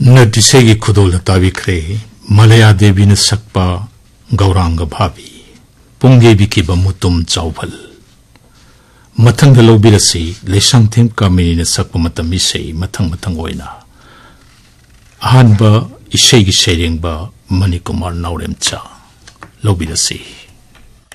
नदिसेगी खुदोल ताबिख्रे मलया देवी न सकपा गौरांग भाभी पुंगेबी की बमुतुम चावल मथंग लौबिरसी लेसंगथेम कामिनी न सकपा मतम इसे मथंग ओइना अहानबा इसेगी सेरेंगबा मणिकुमार नाउरेमचा लौबिरसी।